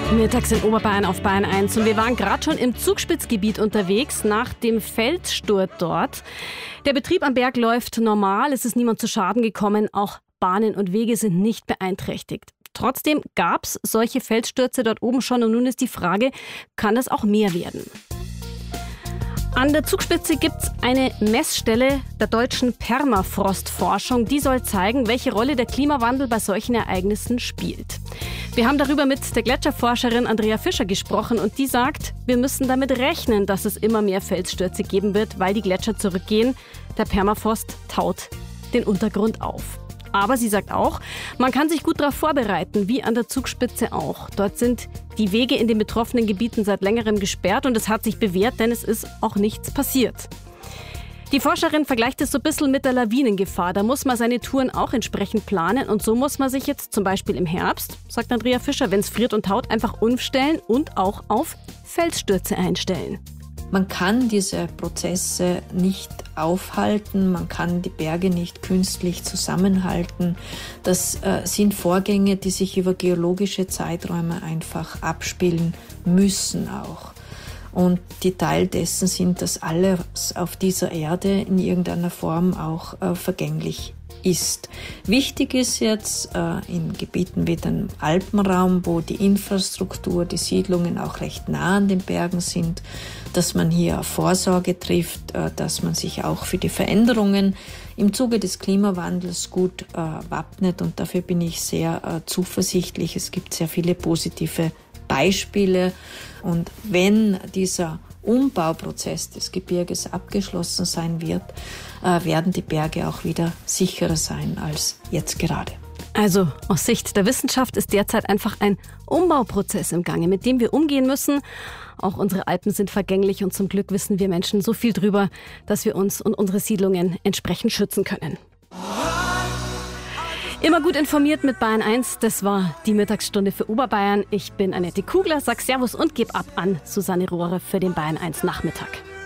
Mittags in Oberbayern auf Bayern 1 und wir waren gerade schon im Zugspitzgebiet unterwegs nach dem Felssturz dort. Der Betrieb am Berg läuft normal, es ist niemand zu Schaden gekommen, auch Bahnen und Wege sind nicht beeinträchtigt. Trotzdem gab es solche Felsstürze dort oben schon und nun ist die Frage, kann das auch mehr werden? An der Zugspitze gibt es eine Messstelle der deutschen Permafrostforschung. Die soll zeigen, welche Rolle der Klimawandel bei solchen Ereignissen spielt. Wir haben darüber mit der Gletscherforscherin Andrea Fischer gesprochen und die sagt, wir müssen damit rechnen, dass es immer mehr Felsstürze geben wird, weil die Gletscher zurückgehen. Der Permafrost taut den Untergrund auf. Aber sie sagt auch, man kann sich gut darauf vorbereiten, wie an der Zugspitze auch. Dort sind die Wege in den betroffenen Gebieten seit längerem gesperrt und es hat sich bewährt, denn es ist auch nichts passiert. Die Forscherin vergleicht es so ein bisschen mit der Lawinengefahr. Da muss man seine Touren auch entsprechend planen und so muss man sich jetzt zum Beispiel im Herbst, sagt Andrea Fischer, wenn es friert und taut, einfach umstellen und auch auf Felsstürze einstellen. Man kann diese Prozesse nicht aufhalten, man kann die Berge nicht künstlich zusammenhalten. Das sind Vorgänge, die sich über geologische Zeiträume einfach abspielen müssen auch. Und die Teil dessen sind, dass alles auf dieser Erde in irgendeiner Form auch vergänglich ist. Wichtig ist jetzt in Gebieten wie dem Alpenraum, wo die Infrastruktur, die Siedlungen auch recht nah an den Bergen sind, dass man hier Vorsorge trifft, dass man sich auch für die Veränderungen im Zuge des Klimawandels gut wappnet und dafür bin ich sehr zuversichtlich. Es gibt sehr viele positive Beispiele und wenn dieser Umbauprozess des Gebirges abgeschlossen sein wird, werden die Berge auch wieder sicherer sein als jetzt gerade. Also aus Sicht der Wissenschaft ist derzeit einfach ein Umbauprozess im Gange, mit dem wir umgehen müssen. Auch unsere Alpen sind vergänglich und zum Glück wissen wir Menschen so viel drüber, dass wir uns und unsere Siedlungen entsprechend schützen können. Immer gut informiert mit Bayern 1. Das war die Mittagsstunde für Oberbayern. Ich bin Annette Kugler, sag Servus und gebe ab an Susanne Rohre für den Bayern 1 Nachmittag.